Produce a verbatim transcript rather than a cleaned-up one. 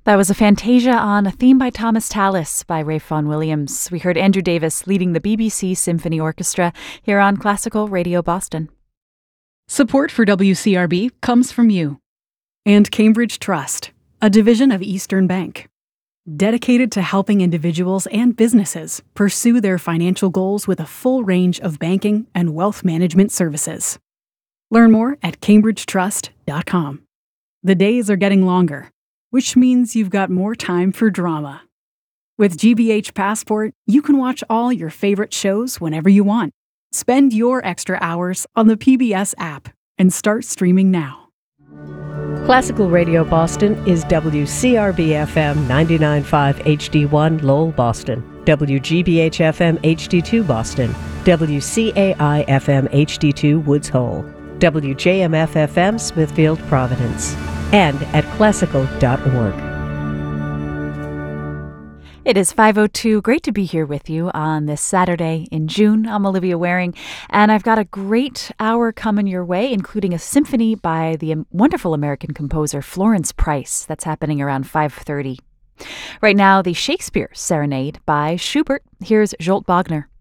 That was a Fantasia on a theme by Thomas Tallis by Ralph Vaughan Williams. We heard Andrew Davis leading the B B C Symphony Orchestra here on Classical Radio Boston. Support for W C R B comes from you and Cambridge Trust, a division of Eastern Bank, dedicated to helping individuals and businesses pursue their financial goals with a full range of banking and wealth management services. Learn more at cambridge trust dot com. The days are getting longer, which means you've got more time for drama. With G B H Passport, you can watch all your favorite shows whenever you want. Spend your extra hours on the P B S app and start streaming now. Classical Radio Boston is W C R B F M ninety-nine point five H D one Lowell, Boston, W G B H F M H D two Boston, W C A I F M H D two Woods Hole, W J M F F M Smithfield, Providence, and at classical dot org. It is five oh two. Great to be here with you on this Saturday in June. I'm Olivia Waring, and I've got a great hour coming your way, including a symphony by the wonderful American composer Florence Price. That's happening around five thirty. Right now, the Shakespeare Serenade by Schubert. Here's Zsolt Bogner.